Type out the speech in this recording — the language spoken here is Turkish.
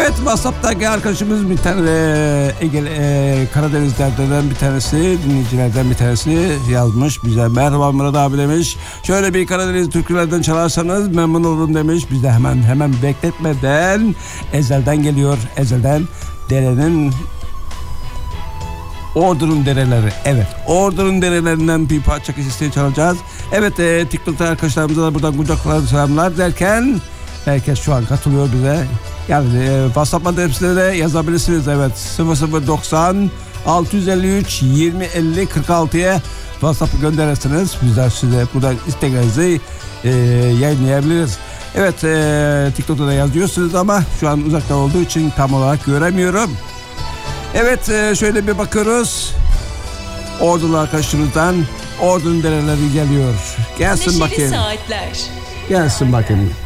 Evet, WhatsApp'taki arkadaşımız bir tane Karadenizlerden bir tanesi, dinleyicilerden bir tanesi yazmış bize. Merhaba Murat abi demiş. Şöyle bir Karadeniz türkülerden çalarsanız memnun olurum demiş. Biz de hemen bekletmeden Ezel'den geliyor. Ezel'den derenin Ordu'nun dereleri. Evet, Ordu'nun derelerinden bir parça kesitleri çalacağız. Evet, TikTok'ta arkadaşlarımıza da buradan kucaklarına selamlar derken herkes şu an katılıyor bize. Yani WhatsApp adresine de yazabilirsiniz. Evet, 0090 653 2050 46'ya WhatsApp'ı gönderirsiniz. Bizler size buradan isteklerinizi yayınlayabiliriz. Evet, TikTok'ta da yazıyorsunuz ama şu an uzakta olduğu için tam olarak göremiyorum. Evet, şöyle bir bakıyoruz. Ordulu arkadaşımızdan Ordu'nun dereleri geliyor. Gelsin Neşeli bakayım. saatler. Gelsin bakayım.